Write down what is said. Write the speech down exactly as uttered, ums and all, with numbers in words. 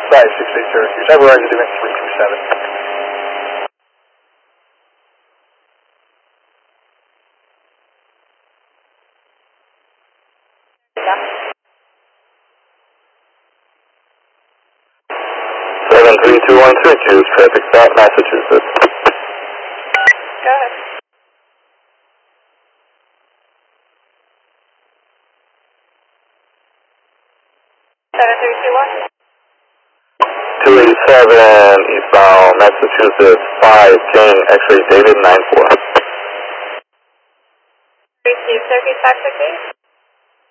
five six eight Syracuse. Have a right to doing three two seven. seven three two one Syracuse, traffic stop, Massachusetts. Go ahead. seven three two one. two eighty-seven, eastbound Massachusetts, five, King, X-ray David, nine four. Receive Syracuse five six eight.